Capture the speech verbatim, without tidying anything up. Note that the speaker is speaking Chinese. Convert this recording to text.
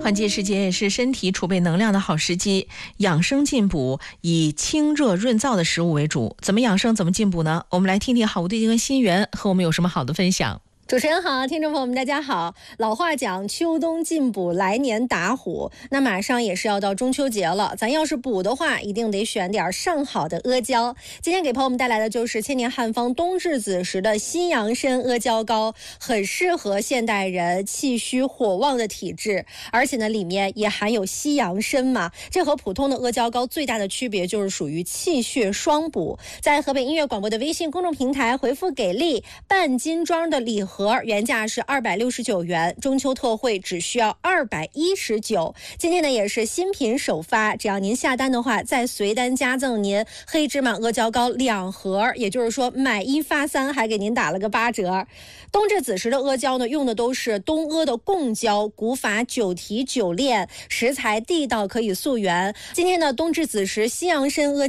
换季时节也是身体储备能量的好时机，养生进补以清热润燥的食物为主。怎么养生，怎么进补呢？我们来听听好物对金和心源和我们有什么好的分享。 主持人好，听众朋友们大家好。老话讲秋冬进补，来年打虎。那马上也是要到中秋节了，咱要是补的话，一定得选点上好的阿胶。今天给朋友们带来的就是千年汉方冬至子时的西洋参阿胶膏，很适合现代人气虚火旺的体质，而且呢里面也含有西洋参嘛，这和普通的阿胶膏最大的区别就是属于气血双补。在河北音乐广播的微信公众平台回复给力，半斤装的礼盒原价是二百六十九元，中秋特惠只需要二百一十九。今天呢也是新品首发，只要您下单的话，再随单加赠您黑芝麻阿胶膏两盒，也就是说买一发三，还给您打了个八折。冬至子时的阿胶呢，用的都是东阿的贡胶，古法九提九炼，食材地道，可以溯源。今天的冬至子时西洋参阿